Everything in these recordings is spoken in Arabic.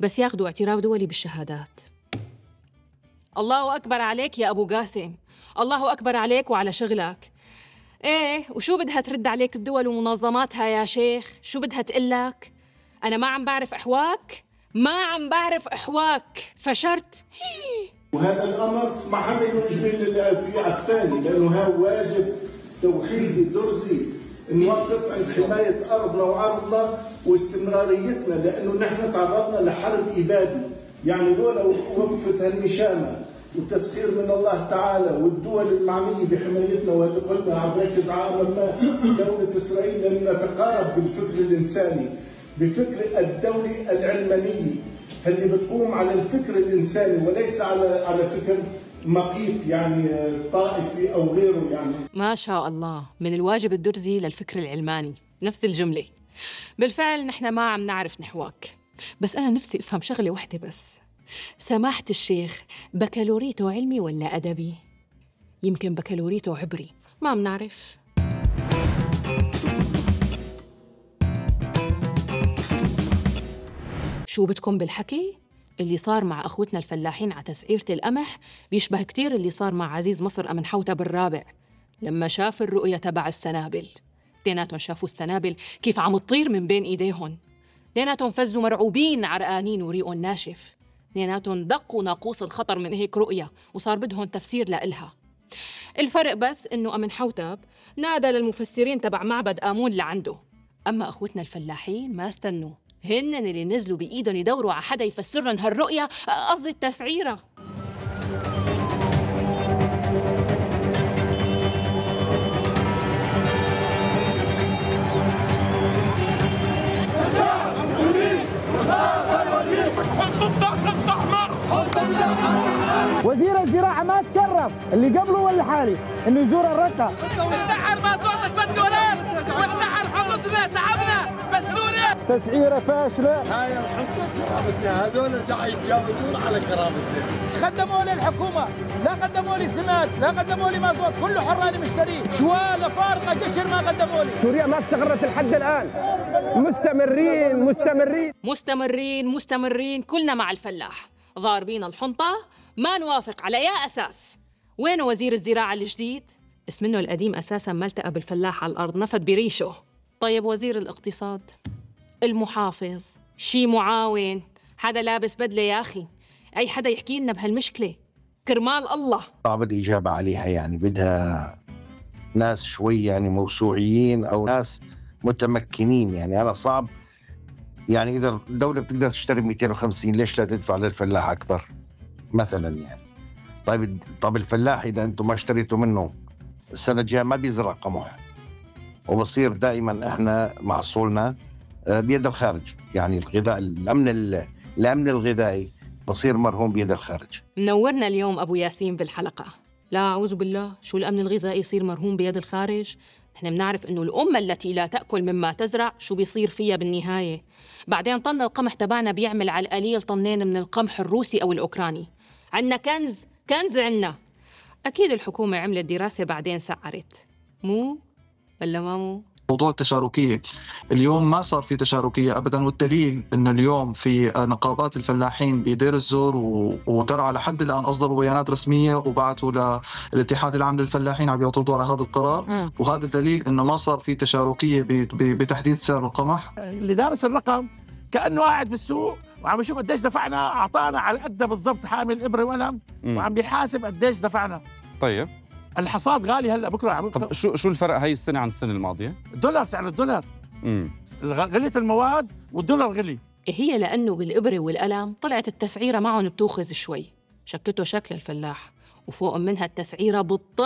بس ياخدوا اعتراف دولي بالشهادات. الله أكبر عليك يا أبو قاسم، الله أكبر عليك وعلى شغلك. إيه، وشو بدها ترد عليك الدول ومنظماتها يا شيخ؟ شو بدها تقلك؟ أنا ما عم بعرف أحواك، ما عم بعرف أحواك، فشرت. وهذا الأمر ما حدا يجبر في الثاني، لأنه هذا واجب توحيدي درزي نوقف عند حماية أرضنا وعرضنا واستمراريتنا، لأنه نحن تعرضنا لحرب إبادي. يعني لولا وقفت هالنشامة والتسخير من الله تعالى والدول المعنية بحمايتنا ودخولنا عم ركز على ما دولة إسرائيل لم نتقارب بالفكر الإنساني، بفكر الدولة العلمانية اللي بتقوم على الفكر الإنساني وليس على فكر مقيت يعني طائفي أو غيره. يعني ما شاء الله، من الواجب الدرزي للفكر العلماني، نفس الجملة. بالفعل نحن ما عم نعرف نحواك، بس أنا نفسي أفهم شغلة واحدة بس. سماحة الشيخ، بكالوريته علمي ولا أدبي؟ يمكن بكالوريته عبري، ما عم نعرف. شو بدكم بالحكي؟ اللي صار مع أخوتنا الفلاحين على تسعيرة القمح بيشبه كتير اللي صار مع عزيز مصر أمن حوتب الرابع لما شاف الرؤية تبع السنابل. ديناتهم شافوا السنابل كيف عم تطير من بين إيديهم، ديناتهم فزوا مرعوبين عرقانين وريقهم ناشف، ديناتهم دقوا ناقوس الخطر من هيك رؤية وصار بدهم تفسير لإلها. الفرق بس إنه أمن حوتب نادى للمفسرين تبع معبد آمون لعنده، أما أخوتنا الفلاحين ما استنوا، هن اللي نزلوا بإيدهم يدوروا على حدا يفسر لهم هالرؤية، قصدي التسعيرة. وزير الزراعة ما تشرف اللي قبله واللي حالي انه يزور الرقة. السعر ما صوتك بالدولار والسعر حطتنا تعبنا بس سوريا. تسعيرة فاشلة. هاي الحكومة كرامتنا، هذول جاي يتجاوزون على كرامتنا. ايش قدموا لي الحكومة؟ لا قدموا لي سماد، لا قدموا لي مازوت، كله حراني مشتريه، شوالة فارغة قشر ما قدموا لي. سوريا ما استقرت لحد الآن. مستمرين كلنا مع الفلاح، ضاربين الحنطة، ما نوافق على أي أساس. وين وزير الزراعة الجديد؟ اسم منه القديم أساساً ما التقى بالفلاح على الأرض، نفد بريشه. طيب وزير الاقتصاد، المحافظ، شي معاون، حدا لابس بدلة يا أخي، أي حدا يحكي لنا بهالمشكلة كرمال الله. صعب الإجابة عليها، يعني بدها ناس شوي يعني موسوعيين أو ناس متمكنين. يعني أنا صعب، يعني إذا الدولة بتقدر تشتري 250 ليش لا تدفع للفلاح أكثر مثلا يعني. طيب الفلاح إذا أنتم ما اشتريتوا منه السنة الجاية ما بيزرع قمح، وبصير دائما إحنا محصولنا بيد الخارج. يعني الغذاء، الأمن الغذائي بصير مرهون بيد الخارج. منورنا اليوم أبو ياسين بالحلقة. لا أعوذ بالله، شو الأمن الغذائي يصير مرهون بيد الخارج؟ نحن بنعرف إنه الأمة التي لا تأكل مما تزرع شو بيصير فيها بالنهاية. بعدين طن القمح تبعنا بيعمل على القليل طنين من القمح الروسي أو الأوكراني. عنا كنز عنا. أكيد الحكومة عملت دراسة بعدين سعرت، مو ولا ما مو؟ موضوع التشاركية اليوم ما صار في تشاركية أبداً، والدليل أن اليوم في نقابات الفلاحين بدير الزور وترى لحد الآن أصدروا بيانات رسمية وبعثوا للاتحاد العام للفلاحين عم يعترضوا على هذا القرار. وهذا دليل أنه ما صار في تشاركية بتحديد سعر القمح. اللي دارس الرقم كأنه قاعد بالسوق وعم يشوف قديش دفعنا، أعطانا على قده بالضبط، حامل إبرة وقلم وعم بيحاسب قديش دفعنا. طيب الحصاد غالي هلا بكره. طب شو الفرق هاي السنه عن السنه الماضيه؟ الدولار، سعر الدولار، غليت المواد والدولار غلي. هي لأنه بالإبرة والقلم طلعت التسعيرة معهم بتوخز شوي، شكته شكل الفلاح، وفوق منها التسعيرة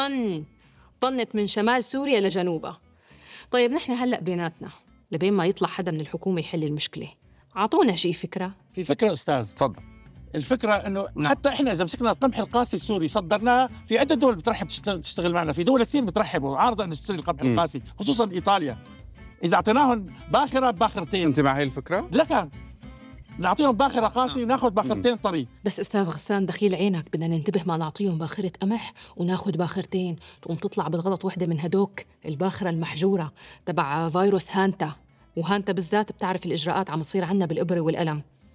طنت من شمال سوريا لجنوبها. طيب نحن هلأ بيناتنا لبين ما يطلع حدا من الحكومة يحل المشكلة، عطونا شي فكرة. في فكرة أستاذ؟ تفضل. الفكرة إنه حتى إحنا إذا مسكنا القمح القاسي السوري صدرناه، في عدة دول بترحب تشتغل معنا، في دول كثير بترحب وعارضة إنه تشتري القمح القاسي، خصوصاً إيطاليا. إذا أعطيناهم باخرة باخرتين. أنت مع هاي الفكرة؟ لكن نعطيهم باخرة قاسي ناخذ باخرتين طري. بس أستاذ غسان دخيل عينك، بدنا ننتبه ما نعطيهم باخرة قمح وناخذ باخرتين، تقوم تطلع بالغلط وحدة من هدوك الباخرة المحجورة تبع فيروس هانتا. وهانتا بالذات بتعرف الإجراءات عم تصير عنا بالإبرة والقلم،